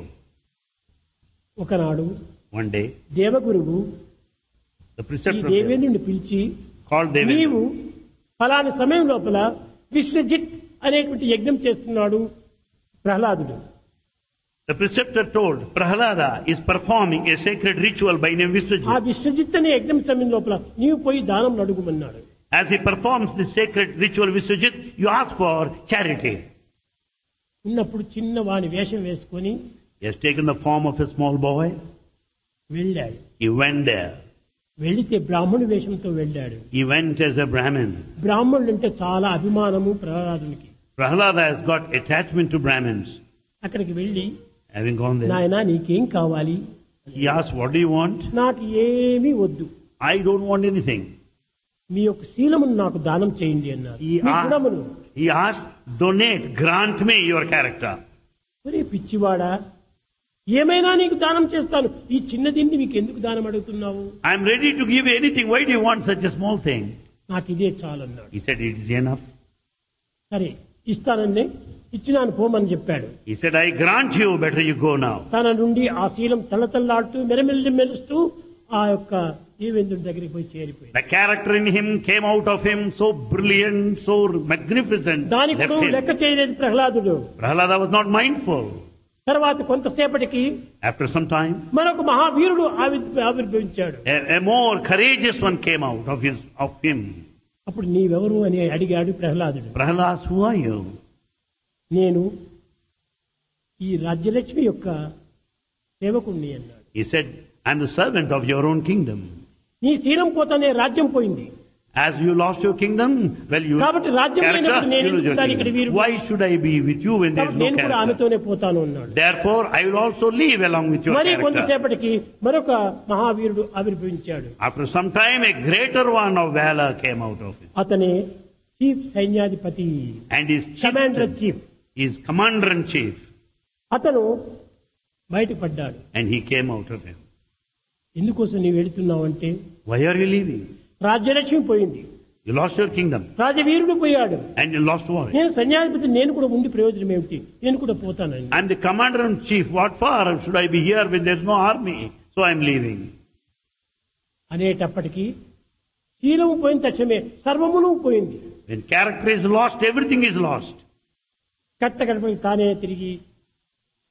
ఒకనాడు One day, దేవగురువు the ఈ preceptor of Devas దేవేంద్రుని పిలిచి, called Devendra. నీవు ఫలాని సమయం లోపల విశ్వజిత్ అనేటువంటి యజ్ఞం చేస్తున్నాడు ప్రహ్లాదుడు. The preceptor told Prahlada is performing a sacred ritual by name ఆ Vishwajit. విశ్వజిత్ అనే యజ్ఞం సమయం లోపల నీవు పోయి దానం అడుగుమన్నాడు. As he performs the sacred ritual Vishwajit, you ask for charity. ఉన్నప్పుడు చిన్న వాని వేషం వేసుకొని He has taken the form of a small boy. వెళ్ళాడు. He went there. వెళితే బ్రాహ్మణు వేషంతో వెళ్ళాడు. He went as a Brahmin. బ్రాహ్మణుడు అంటే చాలా అభిమానము ప్రహ్లాదునికి. Prahlada has got attachment to Brahmins. అక్కడికి వెళ్ళి, Having gone there, నాయనా నీకేం కావాలి? he asked, what do you want? నాకు ఏమీ వద్దు, I don't want anything. మీ యొక్క శీలమును నాకు దానం చేయండి అన్నారు. He me గుణమును. asked, donate, grant me your character. ఒరే పిచ్చివాడా, ఏమైనా నీకు దానం చేస్తాను, ఈ చిన్న దీన్ని మీకు ఎందుకు దానం అడుగుతున్నావు? I am ready to give you anything. Why do you want such a small thing? నాకు ఇదే చాలన్నాడు. He said, it is enough. సరే ఇస్తానండి, ఇచ్చినాను పోమని చెప్పాడు. He said, I grant you, better you go now. తన నుండి ఆ శీలం తల్లతల్లాడుతూ మెరుస్తూ ఆ యొక్క దేవేంద్రుడి దగ్గరికి పోయి చేరిపోయింది. The character in him came out of him so brilliant, so magnificent. దానికి left కూడా him. లెక్క చేయలేదు ప్రహ్లాదుడు. Prahlada was not mindful. తర్వాత కొంతసేపటికి After some time, మరొక మహావీరుడు ఆవిర్భవించాడు. a more courageous one came out of him. అప్పుడు నీవెవరు అని అడిగాడు ప్రహ్లాదుడు. Prahlad, who are you? నేను ఈ రాజ్యలక్ష్మి యొక్క సేవకుణ్ణి అన్నాడు. He said, I am the servant of your own kingdom. నీ శీలం పోతానే రాజ్యం పోయింది. As you lost your kingdom, well, you కాబట్టి రాజ్యం character, లేనప్పుడు నేను you lose your ఎందుకు ఇక్కడ kingdom. Veerudu? Why should I be with you when there is కాబట్టి no నేను కూడా character? ఆమెతోనే పోతాను అన్నాడు. Therefore, I will also leave along with your మరి character. కొంతసేపటికి మరొక మహావీరుడు ఆవిర్భవించాడు. After some time, a greater one of valor came out of it. అతనే చీఫ్ సైన్యాధిపతి, And his commander chief. is commander-in-chief. అతను బయటపడ్డాడు. And he came out of him. ఎందుకోసం నీవు వెళుతున్నావు అంటే, Why are you leaving? Rajyalakshmi పోయింది, You lost your kingdom. రాజవీరుడు పోయాడు, And you lost war. నేను సైన్యాధిపతి, నేను కూడా ఉండి ప్రయోజనం ఏమిటి, నేను కూడా పోతానండి. I'm the commander-in-chief. What for should I be here when there's no army? So I'm leaving. అనేటప్పటికీ శీలము పోయిన తక్షణమే సర్వమును పోయింది. When character is lost, everything is lost. కట్ట గడపకి తానే తిరిగి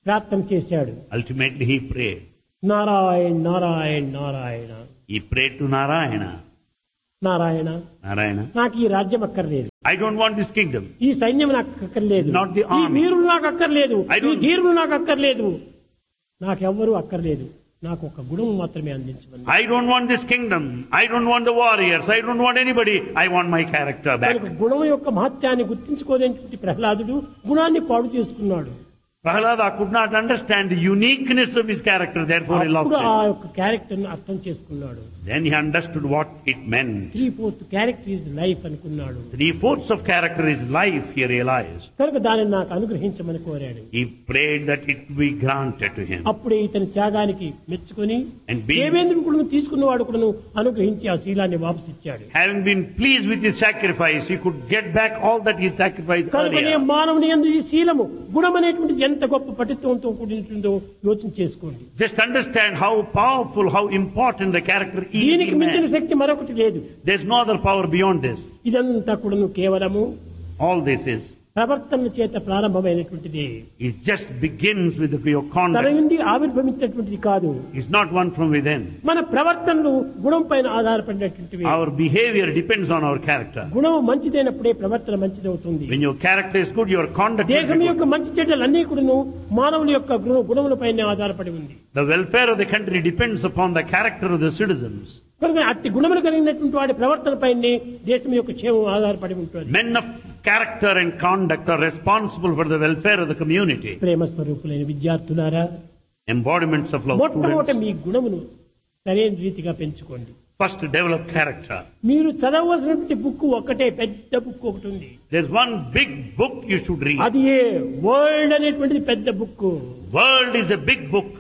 ప్రార్థన చేశాడు. Ultimately he prayed. Narayana Narayana Narayana, He prayed to Narayana. Narayana, Narayana, నాకు ఈ రాజ్యం అక్కర్లేదు, I don't want this kingdom. ఈ సైన్యం నాకు అక్కర్లేదు, Not the ఈ army. వీరులు నాకు అక్కర్లేదు, I ఈ don't- ధీరులు నాకు అక్కర్లేదు, నాకెవ్వరూ అక్కర్లేదు, నాకు ఒక గుణం మాత్రమే అందించమని. I don't want this kingdom. I don't want the warriors. I don't want anybody. I want my character back. కనుక గుణం యొక్క మహత్యాన్ని గుర్తించుకోలేనటువంటి ప్రహ్లాదుడు గుణాన్ని పాడు చేసుకున్నాడు. Prahlada could not understand the uniqueness of his character, therefore he lost అప్పుడు ఆ it. యొక్క క్యారెక్టర్ ను అర్థం చేసుకున్నాడు. Then he understood what it meant. 3/4 character is life అనుకున్నాడు. 3/4 of character is life, he realized. కనుక దానిని నాకు అనుగ్రహించమని కోరాడు. He prayed that it be granted to him. అప్పుడే ఇతని త్యాగానికి మెచ్చుకొని And being, దేవేంద్రుడు కూడా తీసుకున్నవాడు కూడా అనుగ్రహించి ఆ శీలాన్ని వాపసిచ్చాడు. having been pleased with his sacrifice, he could get back all that he sacrificed కనుకనే earlier. మానవుని యందు ఈ శీలము గుణం అనేటువంటి ఎంత గొప్ప పటిత్వంతో కూడింటుందో యోచన చేసుకోండి. Just understand how powerful, how important the character is దీనికి in మించిన man. శక్తి మరొకటి లేదు. There's no other power beyond this. ఇదంతా కూడా కేవలము All this ప్రవర్తన చేత ప్రారంభమైనటువంటిది. it just begins with your తన conduct. నుండి ఆవిర్భవించినటువంటిది కాదు. It's not one from within. మన ప్రవర్తనలు గుణం పైన ఆధారపడినటువంటివి. Our behavior depends on our character. గుణం మంచిదైనప్పుడే ప్రవర్తన మంచిదవుతుంది. When your character is good, your conduct is దేశం యొక్క good. మంచి చెడ్డలన్నీ కూడాను మానవుల యొక్క గుణములపైనే ఆధారపడి ఉంది. The welfare of the country depends upon the character of the citizens. కనుక అట్టి గుణములు కలిగినటువంటి వాడి ప్రవర్తన పైనే దేశం యొక్క క్షేమం ఆధారపడి ఉంటుంది. Men of character and conduct are responsible for the welfare of the community. ప్రేమ స్వరూపులైన విద్యార్థులారా, Embodiments of love. మొట్టమొదట Students, మీ గుణమును సరైన రీతిగా పెంచుకోండి. first develop character. మీరు చదవవలసినటువంటి బుక్ ఒకటే, పెద్ద బుక్ ఒకటి ఉంది. There's one big book you should read. అది ఏ వరల్డ్ అనేటువంటిది పెద్ద book. World is a big book.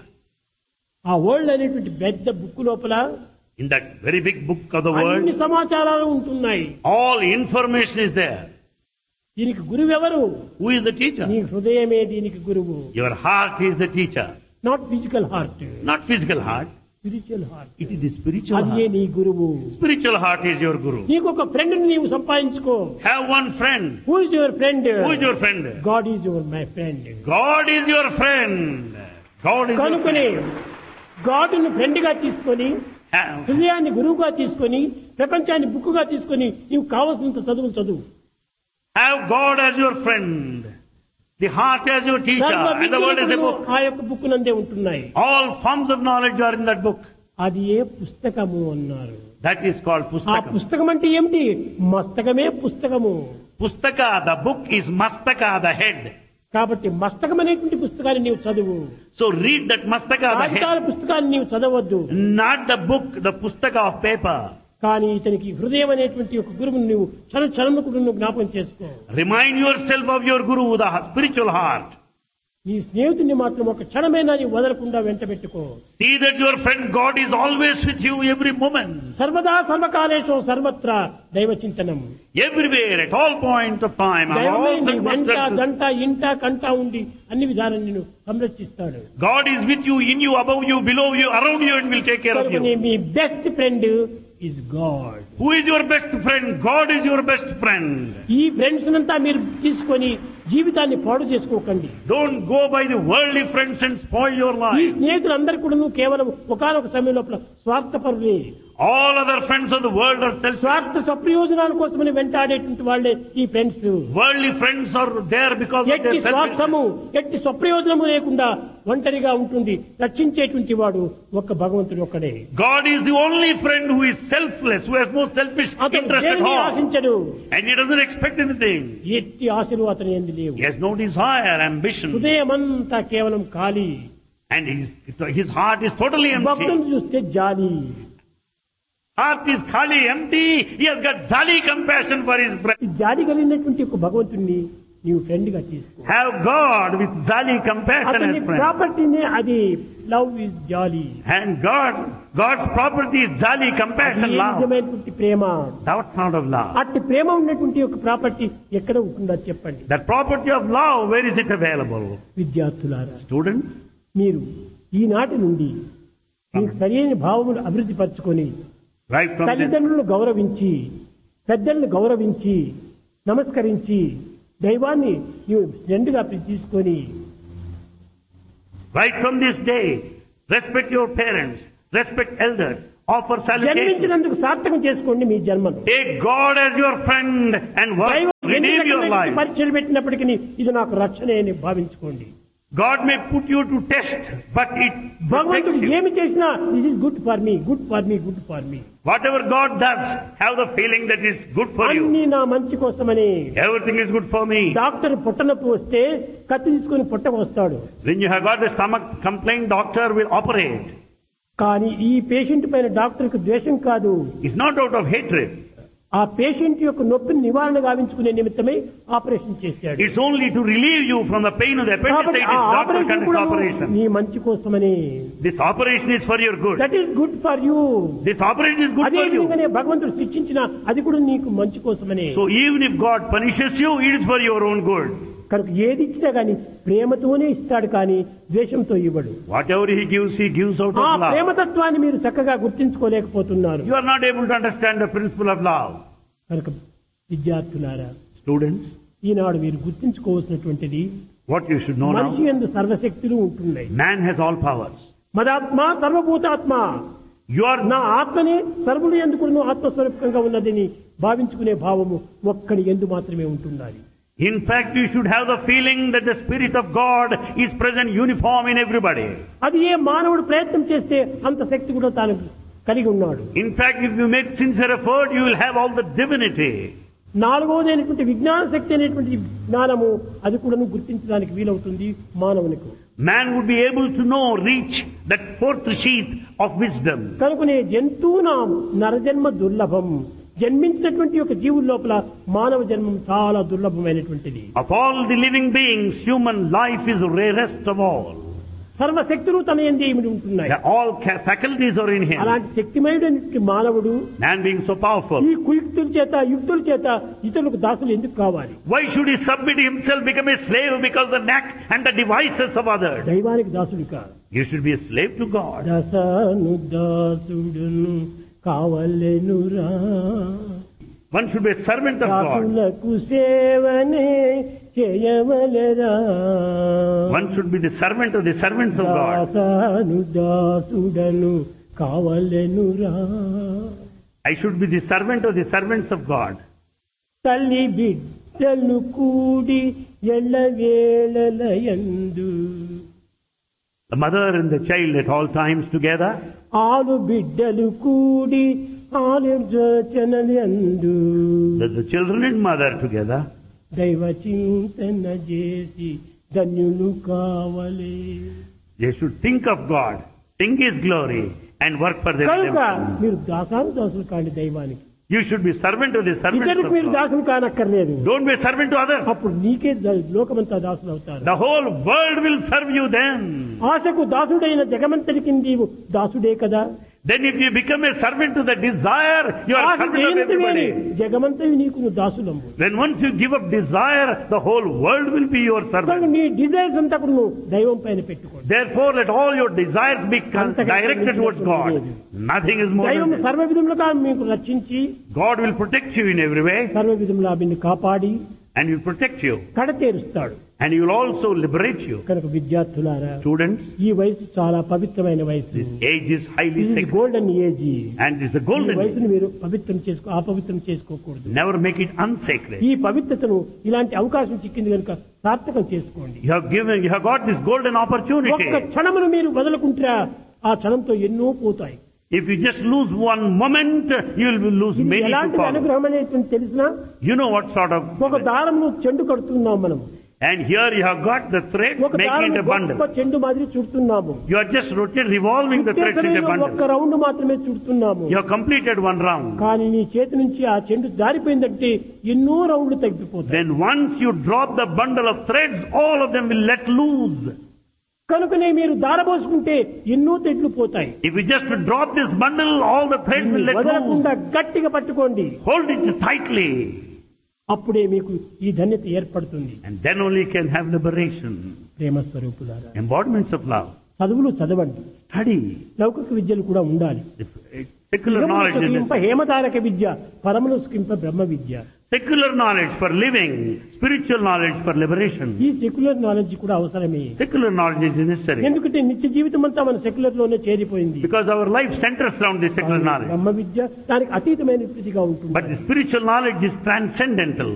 ఆ వరల్డ్ అనేటువంటి పెద్ద బుక్ లోపల In that very big book of the అన్ని world, సమాచారాలు ఉంటున్నాయి. all information is there. దీనికి గురువు ఎవరు? Who is the teacher? నీ హృదయమే దీనికి గురువు. Your heart is the teacher. Not physical heart, Not physical heart. Spiritual heart. It is the spiritual అదే heart. నీ గురువు. Spiritual heart is your guru. నీకు ఒక ఫ్రెండ్ నీవు సంపాదించుకో. Have one friend. Who is your friend? Who is your friend? God is your my friend. God is your friend. God is your కనుకనే friend. గాడ్ను friend గా తీసుకొని, Have, హృదయాన్ని గురువుగా తీసుకొని, ప్రపంచాన్ని బుక్కుగా తీసుకొని నీవు కావలసినంత చదువు. have God as your friend. The heart as your teacher. సర్వ And the world is a విద్యలు book. ఆ యొక్క బుక్ నందే ఉంటున్నాయి. All forms of knowledge are in that book. అది ఏ పుస్తకము అన్నారు. That is called ఆ Pustakam. పుస్తకం అంటే ఏమిటి? మస్తకమే పుస్తకము. Pustaka, the book is Mastaka, the head. కాబట్టి మస్తకం అనేటువంటి పుస్తకాన్ని నీవు చదువు. So read that Mastaka, the కాగితాల head. పుస్తకాన్ని నీవు చదవద్దు. Not the book, the Pustaka of paper. కానీ ఇతనికి హృదయం అనేటువంటి ఒక గురువుని నువ్వు క్షణము కూడా నువ్వు జ్ఞాపకం చేసుకో. Remind yourself of your Guru, the spiritual heart. నీ స్నేహితుడిని మాత్రం ఒక క్షణమైనా నీ వదలకుండా వెంట పెట్టుకో. See that your friend God is always with you every moment. సర్వదా సర్వకాలేషు సర్వత్రా దైవ చింతనం. Everywhere, at all points of time, on దైవమే all నీ వెంట circumstances. గంట ఇంట కంట ఉండి అన్ని విధాలను నిన్ను సంరక్షిస్తాడు. God is with you, in you, above you, below you, around you, and will take care of కనుకనే you. Me best friend is God. Who is your best friend? God is your best friend. ఈ friends అంతా మీరు తీసుకొని జీవితాన్ని పాడు చేసుకోకండి. Don't go by the worldly friends and spoil your ఈ life. స్నేహితులందరూ కూడా నువ్వు కేవలం ఒకానొక సమయం లోపల స్వార్థపరులే. All other friends of the world are selfish. స్వార్థ సప్రయోజనాల కోసమని వెంటాడేటువంటి వాళ్ళే ఈ friends. Worldly friends are there because of ఎట్టి their selfishness. స్వార్థము, ఎట్టి స్వప్రయోజనము లేకుండా ఒంటరిగా ఉంటుంది రక్షించేటువంటి వాడు ఒక్క భగవంతుడు ఒక్కడే. God is the only friend who is selfless, who has no selfish అతను interest at దేనిని all. ఆశించడు. And he doesn't expect anything. ఎట్టి ఆశలు అతని యందు లేవు. He has no desire, ambition. హృదయమంతా కేవలం ఖాళీ. And his heart is totally empty. భక్తులను చూస్తే జాలి. Heart is khali, empty. He has got jolly compassion for his brother. ఈ జాలి కలిగినటువంటి ఒక భగవంతుణ్ణి నీవు ఫ్రెండ్ గా తీసుకో. Have God with jolly compassion అతని as friend. ప్రాపర్టీనే అది love is jolly. And God's property is jolly compassion, love. నిజమైనటువంటి ప్రేమ. That's not of love. అట్టి ప్రేమ ఉన్నటువంటి ఒక ప్రాపర్టీ ఎక్కడ ఉంటుందో చెప్పండి. That property of love, where is it available? విద్యార్థులారా, Students, మీరు ఈనాటి నుండి మీకు సరైన భావములు అభివృద్ధి పరచుకొని right from this, తల్లిదండ్రులను గౌరవించి, పెద్దలను గౌరవించి, నమస్కరించి, దైవాన్ని నీవు ఫ్రెండ్గా తీసుకొని Right from this day, respect your parents, respect elders, offer salutation. జన్మించినందుకు సార్థకం చేసుకోండి మీ జన్మను. Take God as your friend and work to redeem your life. పరీక్షలు పెట్టినప్పటికీ ఇది నాకు రక్షణే అని భావించుకోండి. God may put you to test, but it భగవంతుడు protects you. ఏమి చేసినా this is good for me, good for me, good for me. Whatever God does, have the feeling that it's good for you. అన్ని నా మంచి కోసమని. Everything is good for me. Doctor పొట్టనొప్పి వస్తే కత్తి తీసుకొని పొట్ట వస్తాడు. When you have got the stomach complaint, doctor will operate. కానీ ఈ పేషెంట్ పైన డాక్టర్కి ద్వేషం కాదు. It's not out of hatred. ఆ పేషెంట్ యొక్క నొప్పిని నివారణ గావించుకునే నిమిత్తమై ఆపరేషన్ చేశాడు. It's only to relieve you from the pain of the appendicitis. Doctor conducts operation. నీ మంచి కోసమని. This operation is for your good. That is good for you. This operation is good అదే for you. విధంగానే భగవంతుడు శిక్షించిన అది కూడా నీకు మంచి కోసమని. So even if God punishes you, it is for your own good. కనుక ఏది ఇచ్చినా గానీ ప్రేమతోనే ఇస్తాడు కానీ ద్వేషంతో ఇవ్వడు. Whatever He gives out ఆ of love. ప్రేమతత్వాన్ని మీరు చక్కగా గుర్తించుకోలేకపోతున్నారు. You are not able to understand the principle of love. కనుక విద్యార్థులారా, Students, ఈనాడు మీరు గుర్తించుకోవాల్సినటువంటిది what you should know మనిషి now, యందు సర్వశక్తులు ఉంటున్నాయి. man has all powers. మదాత్మ సర్వభూతాత్మ. You are నా ఆత్మనే సర్వుడు ఎందుకు ఆత్మస్వరూపంగా ఉన్నదని భావించుకునే భావము ఒక్కడి ఎందు మాత్రమే ఉంటున్నది. In fact, you should have the feeling that the Spirit of God is present uniform in everybody. అది ఏ మానవుడు ప్రయత్నం చేస్తే అంత శక్తి కూడా తాను కలిగి ఉన్నాడు. In fact, if you make sincere effort, you will have all the divinity. నాలుగవదైనటువంటి విజ్ఞాన శక్తి అనేటువంటి జ్ఞానము అది కూడా గుర్తించడానికి వీలవుతుంది మానవునికి. Man would be able to reach that fourth sheath of wisdom. కనుకనే జంతువునాం నరజన్మ దుర్లభం. జన్మించినటువంటి ఒక జీవుల లోపల మానవ జన్మం చాలా దుర్లభమైనటువంటిది. Of all the living beings, human life is rarest of all. సర్వశక్తులు తన యందు ఇమిడి ఉంటున్నాయి. All faculties are in him. అలాంటి శక్తిమయుడైన మానవుడు Man being so powerful, ఈ కుయుక్తుల చేత యుక్తుల చేత ఇతరులకు దాసులు ఎందుకు కావాలి? why should he submit himself, become a slave because the knack and the devices of others? దైవానికి దాసుడు కాదు. You should be a slave to God. దసను దాసుడును కావలెనురా. One should be a servant of God. దాసులకు సేవనే చేయవలెరా. One should be the servant of the servants of God. దాసను దాసుడను కావలెనురా. I should be the servant of the servants of God. తల్లి బిడ్డలు కూడి ఎల్లవేళలయందు. The mother and the child at all times together. ఆలు బిడ్డలు కూడి ఆలోచనలందు. The children and mother together. దైవ చింతన చేసి ధన్యులు కావలే. They should think of God, think His glory, and work for their కనుక redemption. మీరు దాసులు కాండి దైవానికి. You should be servant of the servants ఇతరులకు of మీరు God. దాసులు కానక్కర్లేదు. Don't be a servant to others. అప్పుడు నీకే లోకమంతా దాసులు అవుతారు. The whole world will serve you then. ఆశకు దాసుడైన జగమంతటికి నీవు దాసుడే కదా. Then if you become a servant to the desire, you are a servant of everybody. జగమంతవి నీకు నువ్వు దాసులము. Then once you give up desire, the whole world will be your servant. నీ desires అంతా కూడా నువ్వు దైవం పైన పెట్టుకోండి. Therefore, let all your desires be directed towards God. Nothing is more దైవం than that. సర్వ విధములుగా మీకు రక్షించి God will protect you in every way, సర్వ విధములా నిన్ను కాపాడి and He will protect you, కడతేరుస్తాడు. and He will also liberate you. కనుక విద్యార్థులారా, Students, ఈ వయసు చాలా పవిత్రమైన వయసు. this age is highly sacred, golden age. and it's a ఈ golden age. వయసును మీరు అపవిత్రం చేసుకోకూడదు. Never make it unsacred. ఈ పవిత్రతను ఇలాంటి అవకాశం చిక్కింది కనుక సార్థకం చేసుకోండి. You have got this golden opportunity. ఒక్క క్షణమును మీరు వదలకుంటారా ఆ క్షణంతో ఎన్నో పోతాయి. If you just lose one moment, you will lose ఇది many to ఎలాంటి follow. అనుగ్రహం అనేటువంటి తెలిసినా You know what sort of... ఒక దారంను చెండు కడుతున్నాం మనం. And here you have got the thread, ఒక making it దారం a bundle. గొప్ప చెండు మాదిరి చుడుతున్నాము. You are just revolving the threads in a ఒక్క bundle. రౌండ్ మాత్రమే చుడుతున్నాము. You have completed one round. కానీ నీ చేతి నుంచి ఆ చెండు జారిపోయిందంటే ఎన్నో రౌండ్లు తగ్గిపోతాయి. Then once you drop the bundle of threads, all of them will let loose. కనుకనే మీరు దారబోసుకుంటే ఎన్నో తెడ్లు పోతాయి. If you just drop this bundle, all the threads will let loose. వదలకుండా గట్టిగా పట్టుకోండి. Hold it tightly. అప్పుడే మీకు ఈ ధన్యత ఏర్పడుతుంది. And then only you can have liberation. ప్రేమ స్వరూపులారా, Embodiments of love. చదువులు చదవండి, Study. లౌకిక విద్యలు కూడా ఉండాలి. Secular knowledge is సుఖింప necessary. హేమతారక విద్య, పరమును సుఖింప బ్రహ్మ విద్య. Secular knowledge for living, spiritual knowledge for liberation. ఈ సెక్యులర్ నాలెడ్జ్ కూడా అవసరమే. Secular knowledge is necessary. ఎందుకంటే నిత్య జీవితం అంతా మన సెక్యులర్ లోనే చేరిపోయింది. Because our life centers around this secular knowledge. బ్రహ్మ విద్య దానికి అతీతమైన స్థితిగా ఉంటుంది. But the spiritual knowledge is transcendental.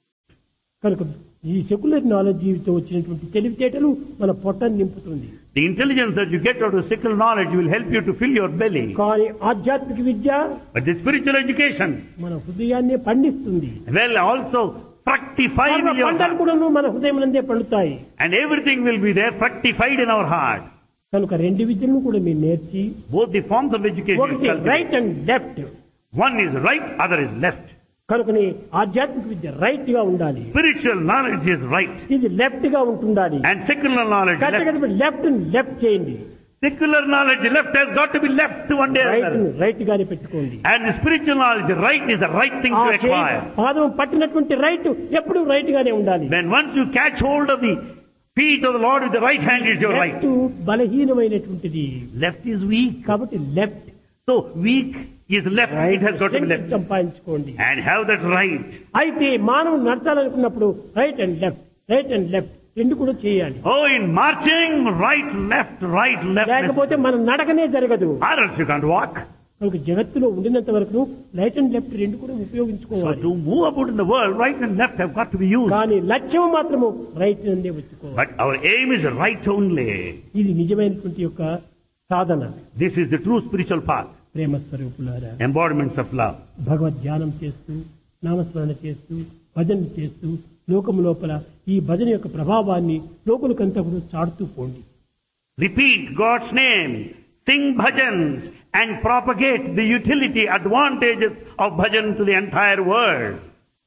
కనుక ఈ సెక్యులర్ నాలెడ్జ్ తో వచ్చినటువంటి తెలివితేటలు మన పొట్టను నింపుతుంది. The intelligence that you get out of secular knowledge will help you to fill your belly. కానీ ఆధ్యాత్మిక విద్య But the spiritual education మన హృదయాన్ని పండిస్తుంది. will also fructify in your పంటలు heart. కూడా మన హృదయం నందే పండుతాయి. And everything will be there fructified in our heart. కనుక రెండు విద్యలను కూడా మీరు నేర్చి, Both the forms of education. ఒకటి cultivate. Right and left. One is right, other is left. కనుకని ఆధ్యాత్మిక విద్య రైట్ గా ఉండాలి, Spiritual knowledge is right. ఇది లెఫ్ట్ గా ఉంటుండాలి. And secular knowledge left. Left left చేయండి, Secular knowledge left has got to be left to one day or right another. Right గానే పెట్టుకోండి. And the spiritual knowledge right is the right thing to acquire. పాదం పట్టినటువంటి right ఎప్పుడు right గానే ఉండాలి. When once you catch hold of the feet of the Lord with the right hand is your right. Left బలహీనమైనటువంటిది, Left is weak. కాబట్టి left So weak is left. It has got to be left. సంపాదించుకోండి. And have that right. అయితే మానవుడు నడచాలనుకున్నప్పుడు right and left రెండు కూడా చేయాలి. Oh, in marching, right, left. లేకపోతే మన నడకనే జరగదు. Or else you can't walk. కనుక జగత్తులో ఉండినంత వరకు రైట్ అండ్ లెఫ్ట్ రెండు కూడా So ఉపయోగించుకోవాలి. to move about in the world, right and left have got to be used. కానీ లక్ష్యం మాత్రము రైట్ నుండే వచ్చుకోవాలి. But our aim is right only. ఇది నిజమైనటువంటి యొక్క సాధన. This is the true spiritual path. ప్రేమ స్వరూపులారా, Embodiments of love. భగవద్ ధ్యానం చేస్తూ, నామస్మరణ చేస్తూ, భజన చేస్తూ, లోకము లోపల ఈ భజన యొక్క ప్రభావాన్ని లోకులకంతా కూడా చాటుతూ పోండి. Repeat God's name, sing bhajans, and propagate the utility, advantages of bhajan to the entire world.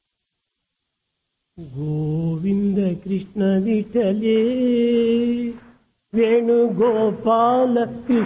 Govinda Krishna విఠలే Venugopala Krishna